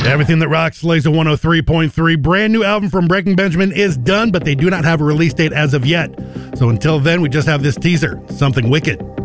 Everything that rocks, Laser 103.3. Brand new album from Breaking Benjamin is done, but they do not have a release date as of yet. So until then, we just have this teaser, Something Wicked.